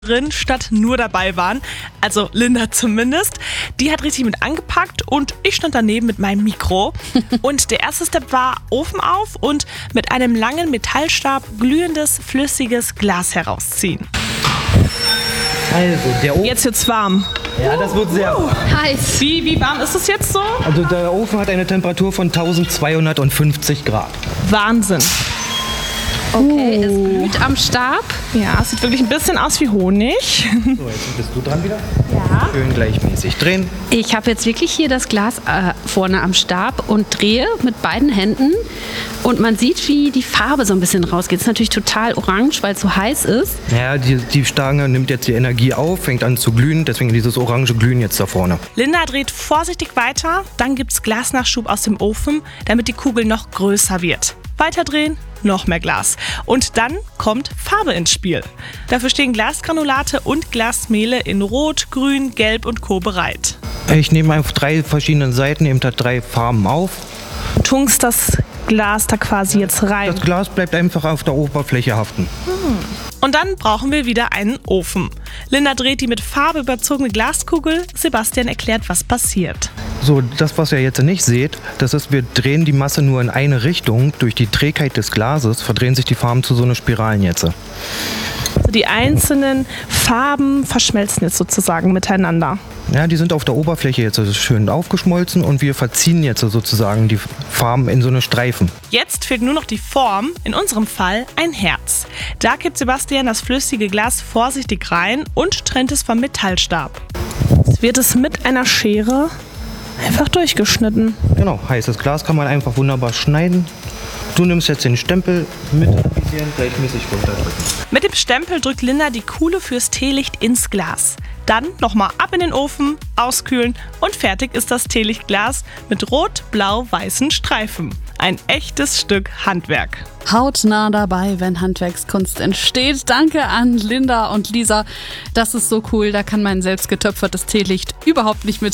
drin statt nur dabei waren. Also Linda zumindest. Die hat richtig mit angepackt und ich stand daneben mit meinem Mikro. Und der erste Step war Ofen auf und mit einem langen Metallstab glühendes, flüssiges Glas herausziehen. Also, der Ofen. Jetzt wird's warm. Ja, das wird sehr warm. Heiß. Wie warm ist es jetzt so? Also, der Ofen hat eine Temperatur von 1250 Grad. Wahnsinn. Okay, es glüht am Stab. Ja, es sieht wirklich ein bisschen aus wie Honig. So, jetzt bist du dran wieder. Ja. Schön gleichmäßig drehen. Ich habe jetzt wirklich hier das Glas vorne am Stab und drehe mit beiden Händen. Und man sieht, wie die Farbe so ein bisschen rausgeht. Es ist natürlich total orange, weil es so heiß ist. Ja, die Stange nimmt jetzt die Energie auf, fängt an zu glühen. Deswegen dieses orange Glühen jetzt da vorne. Linda dreht vorsichtig weiter, dann gibt's Glasnachschub aus dem Ofen, damit die Kugel noch größer wird. Weiterdrehen, noch mehr Glas. Und dann kommt Farbe ins Spiel. Dafür stehen Glasgranulate und Glasmehle in Rot, Grün, Gelb und Co. bereit. Ich nehme auf 3 verschiedenen Seiten eben 3 Farben auf. Tunkst das Glas da quasi jetzt rein. Das Glas bleibt einfach auf der Oberfläche haften. Und dann brauchen wir wieder einen Ofen. Linda dreht die mit Farbe überzogene Glaskugel. Sebastian erklärt, was passiert. So, das, was ihr jetzt nicht seht, das ist, wir drehen die Masse nur in eine Richtung. Durch die Trägheit des Glases verdrehen sich die Farben zu so einer Spiralen jetzt. Also die einzelnen Farben verschmelzen jetzt sozusagen miteinander. Ja, die sind auf der Oberfläche jetzt schön aufgeschmolzen und wir verziehen jetzt sozusagen die Farben in so eine Streifen. Jetzt fehlt nur noch die Form, in unserem Fall ein Herz. Da kippt Sebastian das flüssige Glas vorsichtig rein und trennt es vom Metallstab. Jetzt wird es mit einer Schere einfach durchgeschnitten. Genau, heißes Glas kann man einfach wunderbar schneiden. Du nimmst jetzt den Stempel mit anvisieren, gleichmäßig runterdrücken. Mit dem Stempel drückt Linda die Kuhle fürs Teelicht ins Glas. Dann nochmal ab in den Ofen, auskühlen und fertig ist das Teelichtglas mit rot-blau-weißen Streifen. Ein echtes Stück Handwerk. Hautnah dabei, wenn Handwerkskunst entsteht. Danke an Linda und Lisa. Das ist so cool, da kann mein selbst getöpfertes Teelicht überhaupt nicht mit